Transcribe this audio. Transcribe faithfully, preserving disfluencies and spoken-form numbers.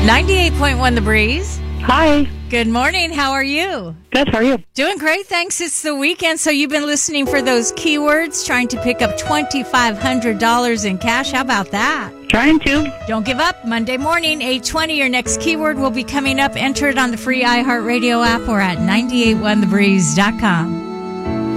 ninety-eight point one The Breeze. Hi. Good morning. How are you? Good. How are you? Doing great. Thanks. It's the weekend, so you've been listening for those keywords, trying to pick up twenty-five hundred dollars in cash. How about that? Trying to. Don't give up. Monday morning, eight twenty, your next keyword will be coming up. Enter it on the free iHeartRadio app or at nine eight one the breeze dot com.